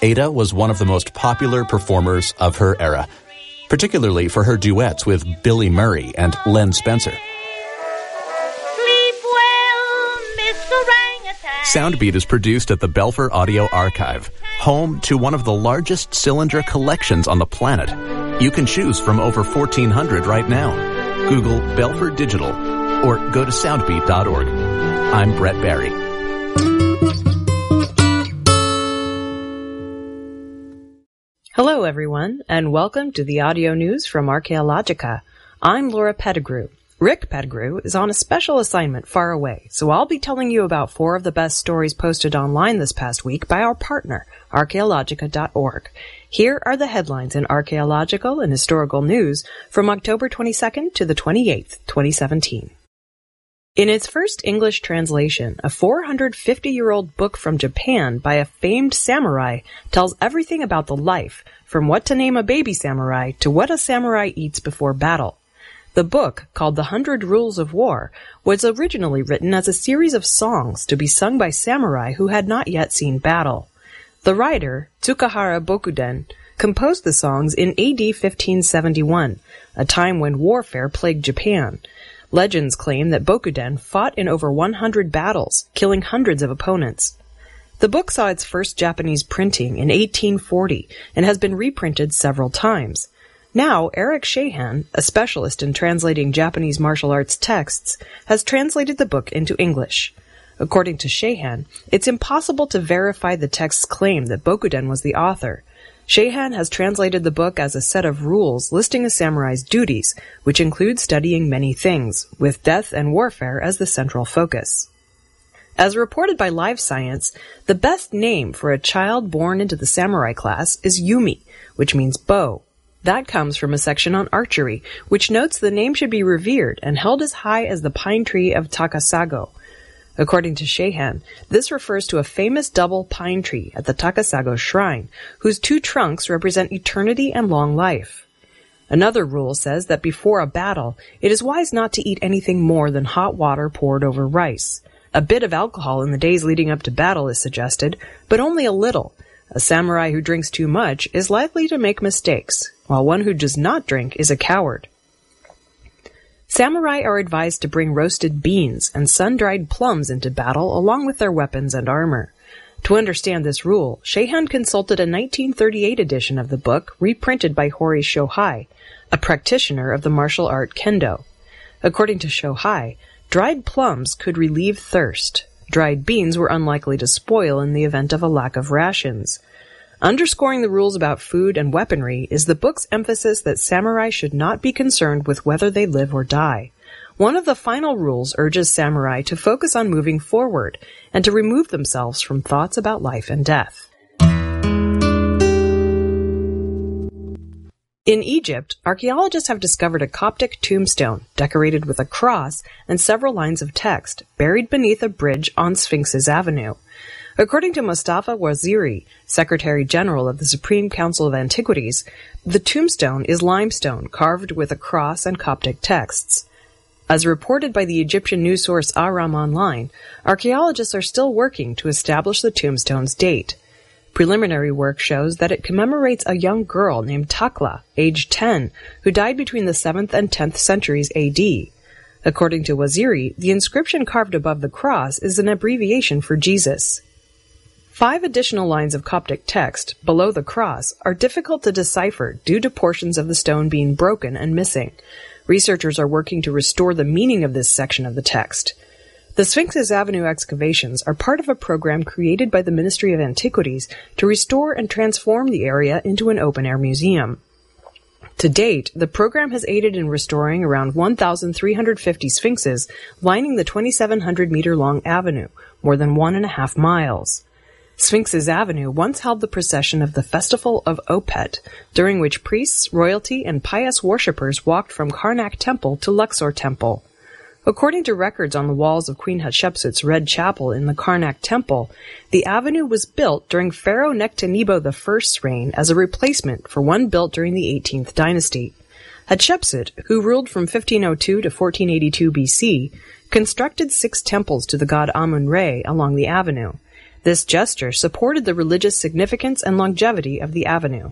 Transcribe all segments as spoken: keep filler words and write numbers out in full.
Ada was one of the most popular performers of her era, particularly for her duets with Billy Murray and Len Spencer. Sleep well, Miss Orangutan. Soundbeat is produced at the Belfer Audio Archive, home to one of the largest cylinder collections on the planet. You can choose from over fourteen hundred right now. Google Belfer Digital or go to soundbeat dot org. I'm Brett Barry. Hello, everyone, and welcome to the audio news from Archaeologica. I'm Laura Pettigrew. Rick Pettigrew is on a special assignment far away, so I'll be telling you about four of the best stories posted online this past week by our partner, archaeologica dot org. Here are the headlines in archaeological and historical news from October twenty-second to the twenty-eighth, twenty seventeen. In its first English translation, a four hundred fifty-year-old book from Japan by a famed samurai tells everything about the life, from what to name a baby samurai to what a samurai eats before battle. The book, called The Hundred Rules of War, was originally written as a series of songs to be sung by samurai who had not yet seen battle. The writer, Tsukahara Bokuden, composed the songs in A D fifteen seventy-one, a time when warfare plagued Japan. Legends claim that Bokuden fought in over one hundred battles, killing hundreds of opponents. The book saw its first Japanese printing in eighteen forty and has been reprinted several times. Now, Eric Shahan, a specialist in translating Japanese martial arts texts, has translated the book into English. According to Shahan, it's impossible to verify the text's claim that Bokuden was the author. Shahan has translated the book as a set of rules listing a samurai's duties, which include studying many things, with death and warfare as the central focus. As reported by Live Science, the best name for a child born into the samurai class is Yumi, which means bow. That comes from a section on archery, which notes the name should be revered and held as high as the pine tree of Takasago. According to Shahan, this refers to a famous double pine tree at the Takasago Shrine, whose two trunks represent eternity and long life. Another rule says that before a battle, it is wise not to eat anything more than hot water poured over rice. A bit of alcohol in the days leading up to battle is suggested, but only a little. A samurai who drinks too much is likely to make mistakes, while one who does not drink is a coward. Samurai are advised to bring roasted beans and sun-dried plums into battle along with their weapons and armor. To understand this rule, Shahan consulted a nineteen thirty-eight edition of the book reprinted by Hori Shohei, a practitioner of the martial art kendo. According to Shohei, dried plums could relieve thirst. Dried beans were unlikely to spoil in the event of a lack of rations. Underscoring the rules about food and weaponry is the book's emphasis that samurai should not be concerned with whether they live or die. One of the final rules urges samurai to focus on moving forward and to remove themselves from thoughts about life and death. In Egypt, archaeologists have discovered a Coptic tombstone decorated with a cross and several lines of text buried beneath a bridge on Sphinx's Avenue. According to Mustafa Waziri, Secretary General of the Supreme Council of Antiquities, the tombstone is limestone carved with a cross and Coptic texts. As reported by the Egyptian news source Ahram Online, archaeologists are still working to establish the tombstone's date. Preliminary work shows that it commemorates a young girl named Takla, aged ten, who died between the seventh and tenth centuries A D. According to Waziri, the inscription carved above the cross is an abbreviation for Jesus. Five additional lines of Coptic text, below the cross, are difficult to decipher due to portions of the stone being broken and missing. Researchers are working to restore the meaning of this section of the text. The Sphinx's Avenue excavations are part of a program created by the Ministry of Antiquities to restore and transform the area into an open-air museum. To date, the program has aided in restoring around one thousand three hundred fifty sphinxes lining the twenty-seven hundred meter long avenue, more than one and a half miles. Sphinx's Avenue once held the procession of the Festival of Opet, during which priests, royalty, and pious worshippers walked from Karnak Temple to Luxor Temple. According to records on the walls of Queen Hatshepsut's Red Chapel in the Karnak Temple, the avenue was built during Pharaoh Nectanebo the First's reign as a replacement for one built during the eighteenth dynasty. Hatshepsut, who ruled from fifteen oh two to fourteen eighty-two B C, constructed six temples to the god Amun-Re along the avenue. This gesture supported the religious significance and longevity of the avenue.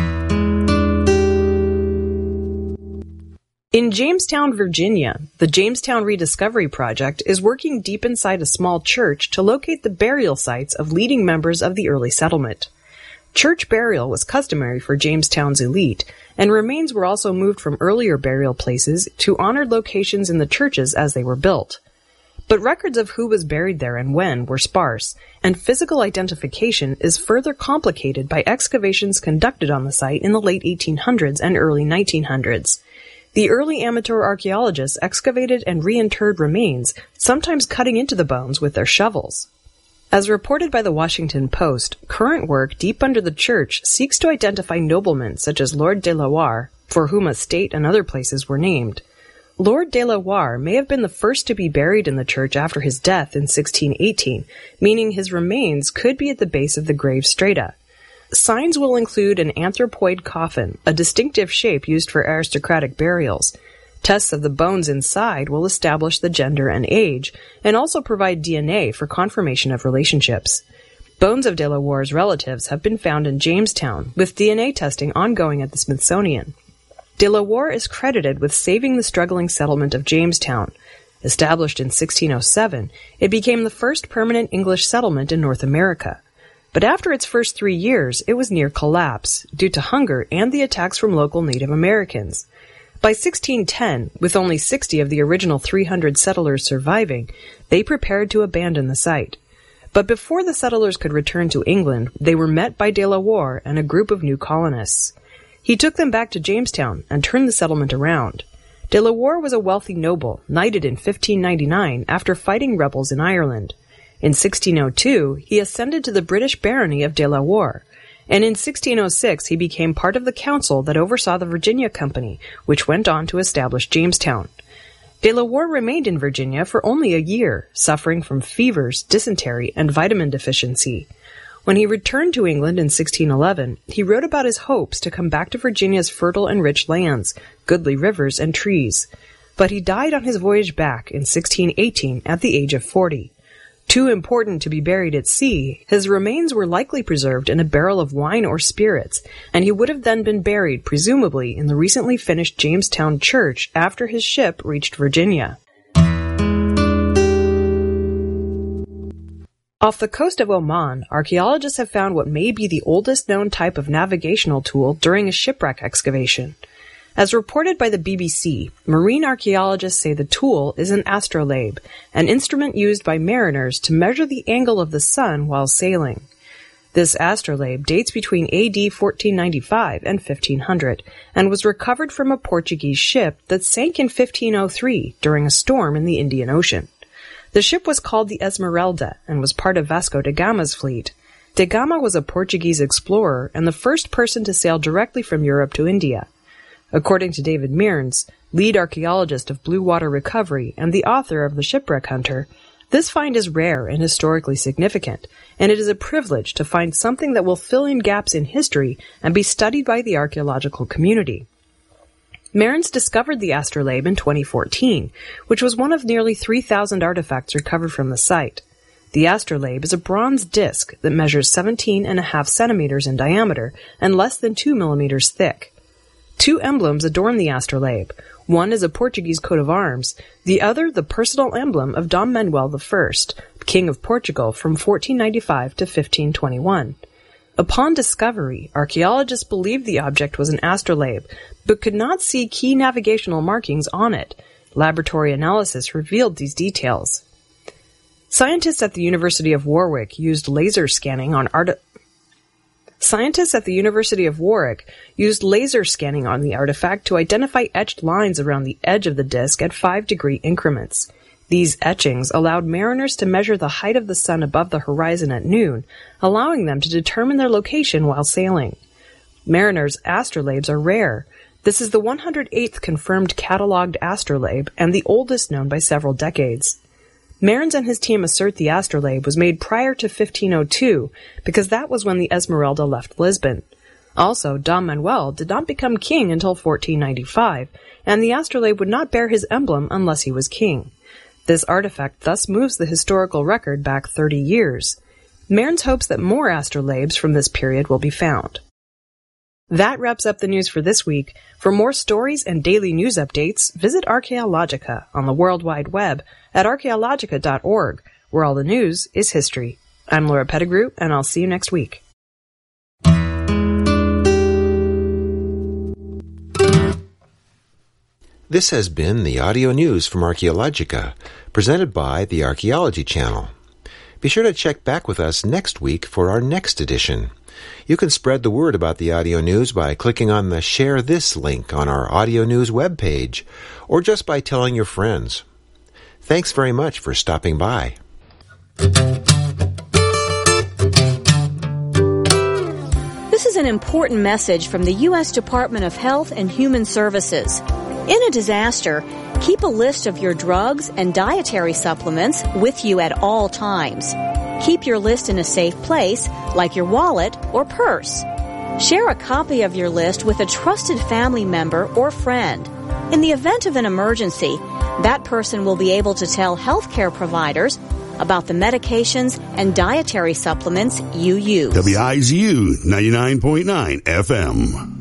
In Jamestown, Virginia, the Jamestown Rediscovery Project is working deep inside a small church to locate the burial sites of leading members of the early settlement. Church burial was customary for Jamestown's elite, and remains were also moved from earlier burial places to honored locations in the churches as they were built. But records of who was buried there and when were sparse, and physical identification is further complicated by excavations conducted on the site in the late eighteen hundreds and early nineteen hundreds. The early amateur archaeologists excavated and reinterred remains, sometimes cutting into the bones with their shovels. As reported by the Washington Post, current work deep under the church seeks to identify noblemen such as Lord de la Warr, for whom a state and other places were named. Lord de la Warr may have been the first to be buried in the church after his death in sixteen eighteen, meaning his remains could be at the base of the grave strata. Signs will include an anthropoid coffin, a distinctive shape used for aristocratic burials. Tests of the bones inside will establish the gender and age, and also provide D N A for confirmation of relationships. Bones of de la Warr's relatives have been found in Jamestown, with D N A testing ongoing at the Smithsonian. De la Warr is credited with saving the struggling settlement of Jamestown. Established in sixteen oh seven, it became the first permanent English settlement in North America. But after its first three years, it was near collapse, due to hunger and the attacks from local Native Americans. By sixteen ten, with only sixty of the original three hundred settlers surviving, they prepared to abandon the site. But before the settlers could return to England, they were met by de la Warr and a group of new colonists. He took them back to Jamestown and turned the settlement around. De la Warr was a wealthy noble, knighted in fifteen ninety-nine after fighting rebels in Ireland. In sixteen oh two, he ascended to the British barony of de la Warr, and in sixteen oh six he became part of the council that oversaw the Virginia Company, which went on to establish Jamestown. De la Warr remained in Virginia for only a year, suffering from fevers, dysentery, and vitamin deficiency. When he returned to England in sixteen eleven, he wrote about his hopes to come back to Virginia's fertile and rich lands, goodly rivers, and trees. But he died on his voyage back in sixteen eighteen at the age of forty. Too important to be buried at sea, his remains were likely preserved in a barrel of wine or spirits, and he would have then been buried, presumably, in the recently finished Jamestown Church after his ship reached Virginia. Off the coast of Oman, archaeologists have found what may be the oldest known type of navigational tool during a shipwreck excavation. As reported by the B B C, marine archaeologists say the tool is an astrolabe, an instrument used by mariners to measure the angle of the sun while sailing. This astrolabe dates between A D fourteen ninety-five and fifteen hundred, and was recovered from a Portuguese ship that sank in fifteen oh three during a storm in the Indian Ocean. The ship was called the Esmeralda and was part of Vasco da Gama's fleet. Da Gama was a Portuguese explorer and the first person to sail directly from Europe to India. According to David Mearns, lead archaeologist of Blue Water Recovery and the author of The Shipwreck Hunter, this find is rare and historically significant, and it is a privilege to find something that will fill in gaps in history and be studied by the archaeological community. Mearns discovered the astrolabe in twenty fourteen, which was one of nearly three thousand artifacts recovered from the site. The astrolabe is a bronze disc that measures seventeen and a half centimeters in diameter and less than two millimeters thick. Two emblems adorn the astrolabe. One is a Portuguese coat of arms, the other the personal emblem of Dom Manuel the First, King of Portugal from fourteen ninety-five to fifteen twenty-one. Upon discovery, archaeologists believed the object was an astrolabe, but could not see key navigational markings on it. Laboratory analysis revealed these details. Scientists at the University of Warwick used laser scanning on art. Scientists at the University of Warwick used laser scanning on the artifact to identify etched lines around the edge of the disc at five-degree increments. These etchings allowed mariners to measure the height of the sun above the horizon at noon, allowing them to determine their location while sailing. Mariners' astrolabes are rare. This is the one hundred eighth confirmed catalogued astrolabe and the oldest known by several decades. Mearns and his team assert the astrolabe was made prior to fifteen oh two because that was when the Esmeralda left Lisbon. Also, Dom Manuel did not become king until fourteen ninety-five, and the astrolabe would not bear his emblem unless he was king. This artifact thus moves the historical record back thirty years. Mearns hopes that more astrolabes from this period will be found. That wraps up the news for this week. For more stories and daily news updates, visit Archaeologica on the World Wide Web at archaeologica dot org, where all the news is history. I'm Laura Pettigrew, and I'll see you next week. This has been the audio news from Archaeologica, presented by the Archaeology Channel. Be sure to check back with us next week for our next edition. You can spread the word about the audio news by clicking on the Share This link on our audio news webpage, or just by telling your friends. Thanks very much for stopping by. This is an important message from the U S Department of Health and Human Services. In a disaster, keep a list of your drugs and dietary supplements with you at all times. Keep your list in a safe place, like your wallet or purse. Share a copy of your list with a trusted family member or friend. In the event of an emergency, that person will be able to tell healthcare providers about the medications and dietary supplements you use. W I Z U ninety-nine point nine F M.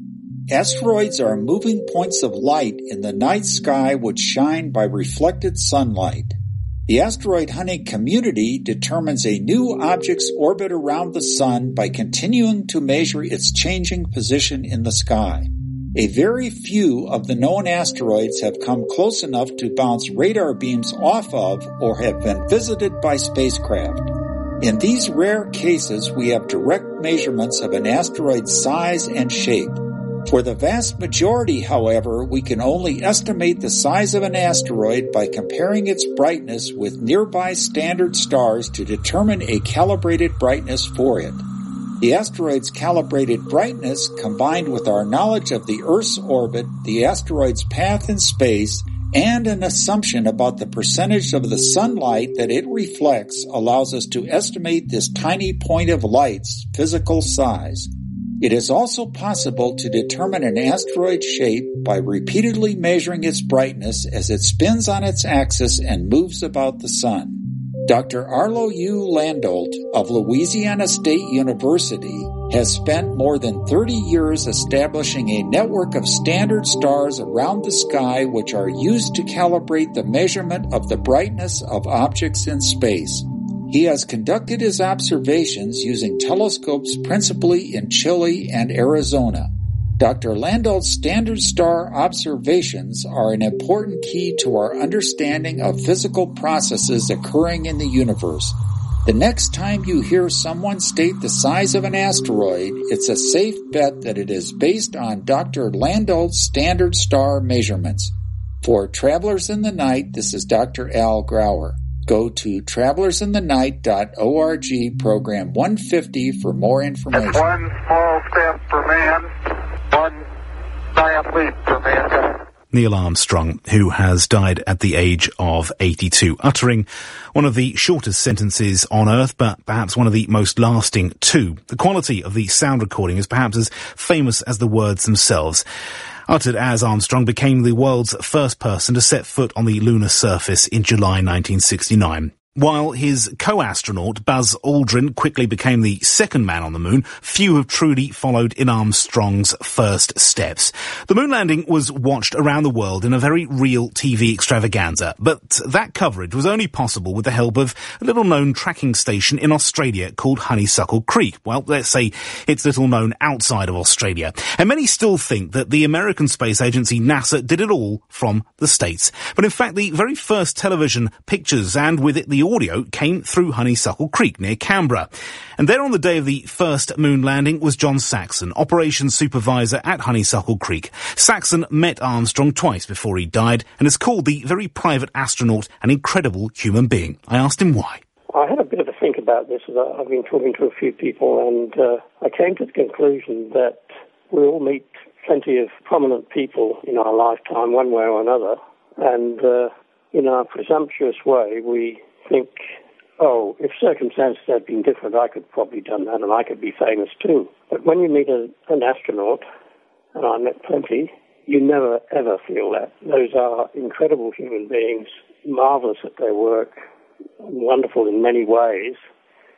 Asteroids are moving points of light in the night sky which shine by reflected sunlight. The asteroid hunting community determines a new object's orbit around the sun by continuing to measure its changing position in the sky. A very few of the known asteroids have come close enough to bounce radar beams off of or have been visited by spacecraft. In these rare cases, we have direct measurements of an asteroid's size and shape. For the vast majority, however, we can only estimate the size of an asteroid by comparing its brightness with nearby standard stars to determine a calibrated brightness for it. The asteroid's calibrated brightness, combined with our knowledge of the Earth's orbit, the asteroid's path in space, and an assumption about the percentage of the sunlight that it reflects, allows us to estimate this tiny point of light's physical size. It is also possible to determine an asteroid's shape by repeatedly measuring its brightness as it spins on its axis and moves about the sun. Doctor Arlo U. Landolt of Louisiana State University has spent more than thirty years establishing a network of standard stars around the sky which are used to calibrate the measurement of the brightness of objects in space. He has conducted his observations using telescopes principally in Chile and Arizona. Doctor Landolt's standard star observations are an important key to our understanding of physical processes occurring in the universe. The next time you hear someone state the size of an asteroid, it's a safe bet that it is based on Doctor Landolt's standard star measurements. For Travelers in the Night, this is Doctor Al Grauer. Go to travelers in the night dot org, program one fifty for more information. That's one small step for man, one giant leap for mankind. Neil Armstrong, who has died at the age of eighty-two, uttering one of the shortest sentences on Earth, but perhaps one of the most lasting too. The quality of the sound recording is perhaps as famous as the words themselves. Uttered as Armstrong became the world's first person to set foot on the lunar surface in July nineteen sixty-nine. While his co-astronaut Buzz Aldrin quickly became the second man on the moon, few have truly followed in Armstrong's first steps. The moon landing was watched around the world in a very real T V extravaganza, but that coverage was only possible with the help of a little-known tracking station in Australia called Honeysuckle Creek. Well, let's say it's little known outside of Australia. And many still think that the American Space Agency NASA did it all from the States. But in fact, the very first television pictures, and with it the audio, came through Honeysuckle Creek near Canberra. And there on the day of the first moon landing was John Saxon, operations supervisor at Honeysuckle Creek. Saxon met Armstrong twice before he died and is called the very private astronaut an incredible human being. I asked him why. I had a bit of a think about this as I've been talking to a few people, and uh, I came to the conclusion that we all meet plenty of prominent people in our lifetime, one way or another, and uh, in our presumptuous way we think, oh, if circumstances had been different, I could probably done that and I could be famous too. But when you meet a, an astronaut, and I met plenty, you never ever feel that. Those are incredible human beings, marvelous at their work, wonderful in many ways,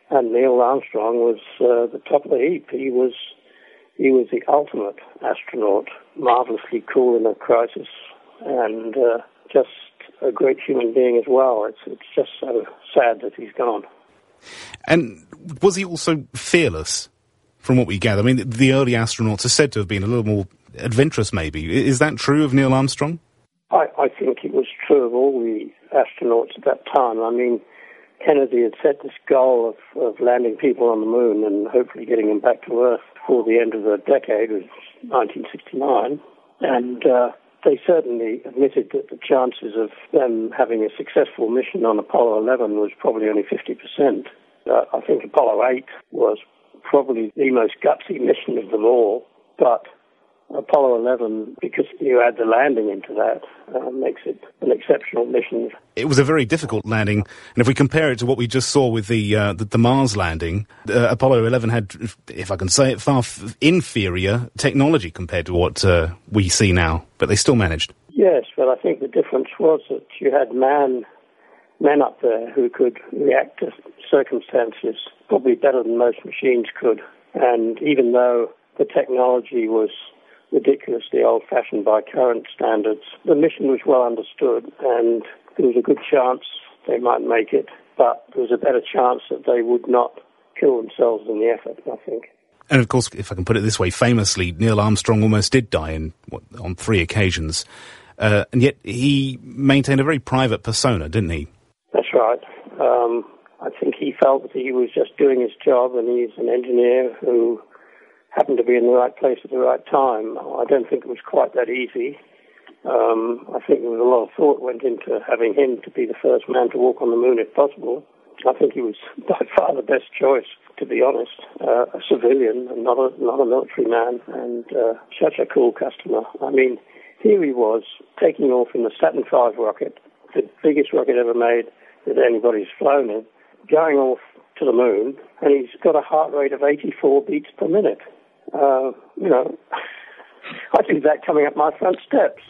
And Neil Armstrong was uh, the top of the heap. He was he was the ultimate astronaut, marvelously cool in a crisis, and uh, just a great human being as well. It's it's just so sad that he's gone. And was he also fearless, from what we gather? I mean, the early astronauts are said to have been a little more adventurous, maybe. Is that true of Neil Armstrong? I, I think it was true of all the astronauts at that time. I mean, Kennedy had set this goal of, of landing people on the moon and hopefully getting them back to Earth before the end of the decade, was nineteen sixty-nine. And uh, they certainly admitted that the chances of them having a successful mission on Apollo eleven was probably only fifty percent. Uh, I think Apollo eight was probably the most gutsy mission of them all, but Apollo eleven, because you add the landing into that, uh, makes it an exceptional mission. It was a very difficult landing, and if we compare it to what we just saw with the uh, the, the Mars landing, uh, Apollo eleven had, if I can say it, far f- inferior technology compared to what uh, we see now, but they still managed. Yes, but I think the difference was that you had man, men up there who could react to circumstances probably better than most machines could, and even though the technology was ridiculously old-fashioned by current standards, the mission was well understood, and there was a good chance they might make it, but there was a better chance that they would not kill themselves in the effort, I think. And of course, if I can put it this way, famously, Neil Armstrong almost did die in what, on three occasions, uh, and yet he maintained a very private persona, didn't he? That's right. Um, I think he felt that he was just doing his job, and he's an engineer who happened to be in the right place at the right time. I don't think it was quite that easy. Um, I think there was a lot of thought went into having him to be the first man to walk on the moon if possible. I think he was by far the best choice, to be honest. Uh, a civilian and not a, not a military man, and uh, such a cool customer. I mean, here he was taking off in the Saturn five rocket, the biggest rocket ever made that anybody's flown in, going off to the moon, and he's got a heart rate of eighty-four beats per minute. Uh, you know, I do that coming up my front steps.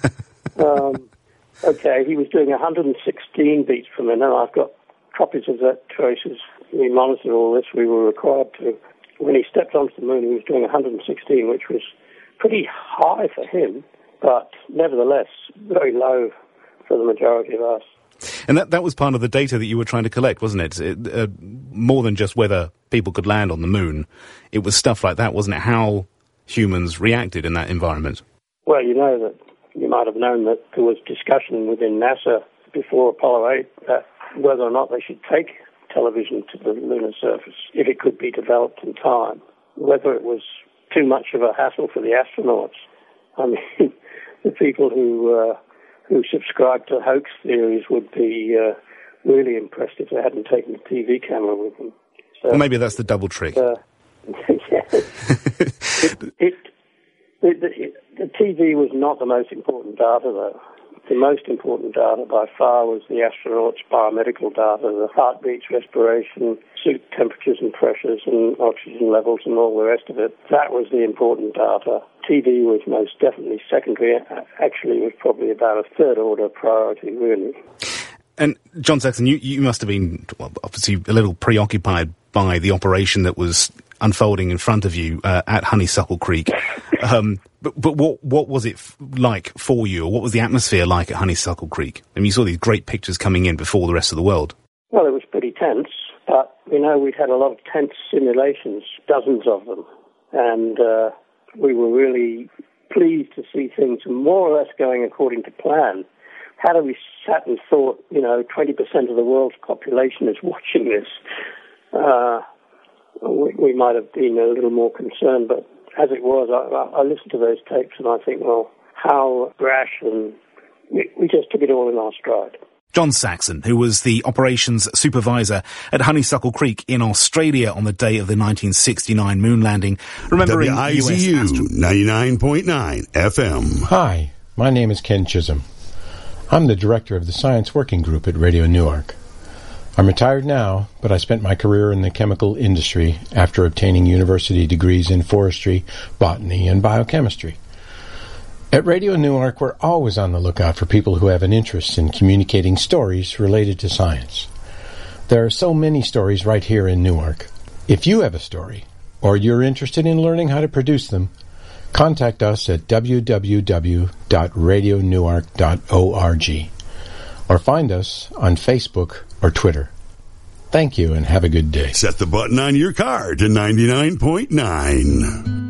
um, okay, he was doing one hundred sixteen beats per minute. I've got copies of that traces. We monitored all this. We were required to. When he stepped onto the moon, he was doing one hundred sixteen, which was pretty high for him, but nevertheless very low for the majority of us. And that, that was part of the data that you were trying to collect, wasn't it? it uh, more than just whether people could land on the moon. It was stuff like that, wasn't it? How humans reacted in that environment. Well, you know that you might have known that there was discussion within NASA before Apollo eight that whether or not they should take television to the lunar surface, if it could be developed in time, whether it was too much of a hassle for the astronauts. I mean, the people who... Uh, who subscribed to hoax theories would be uh, really impressed if they hadn't taken the T V camera with them. So, well, maybe that's the double trick. Uh, yeah. it, it, it, it, the T V was not the most important data, though. The most important data by far was the astronauts' biomedical data, the heartbeats, respiration, suit temperatures and pressures and oxygen levels and all the rest of it. That was the important data. T V was most definitely secondary. Actually, it was probably about a third order priority, really. And John Saxon, you, you must have been well, obviously a little preoccupied by the operation that was unfolding in front of you uh, at Honeysuckle Creek. Um, but but what what was it f- like for you, or what was the atmosphere like at Honeysuckle Creek? I mean, you saw these great pictures coming in before the rest of the world. Well, it was pretty tense, but, you know, we'd had a lot of tense simulations, dozens of them, and uh, we were really pleased to see things more or less going according to plan. Had we sat and thought, you know, twenty percent of the world's population is watching this, uh, we, we might have been a little more concerned, but as it was, I, I listened to those tapes and I think, well, how brash, and we, we just took it all in our stride. John Saxon, who was the operations supervisor at Honeysuckle Creek in Australia on the day of the nineteen sixty-nine moon landing, remembering W I Z U astro- ninety-nine point nine F M. Hi, my name is Ken Chisholm. I'm the director of the Science Working Group at Radio Newark. I'm retired now, but I spent my career in the chemical industry after obtaining university degrees in forestry, botany, and biochemistry. At Radio Newark, we're always on the lookout for people who have an interest in communicating stories related to science. There are so many stories right here in Newark. If you have a story, or you're interested in learning how to produce them, contact us at w w w dot radio newark dot org or find us on Facebook or Twitter. Thank you and have a good day. Set the button on your car to ninety-nine point nine.